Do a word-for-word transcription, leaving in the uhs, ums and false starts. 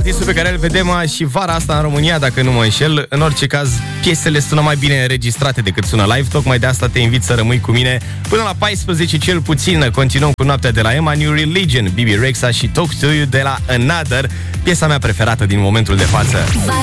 artistul pe care îl vedem și vara asta în România, dacă nu mă înșel. În orice caz, piesele sună mai bine înregistrate decât sună live. Tocmai de asta te invit să rămâi cu mine până la paisprezece cel puțin. Continuăm cu noaptea de la Emma, New Religion, B B Rexha și Talk to You de la Another, piesa mea preferată din momentul de față.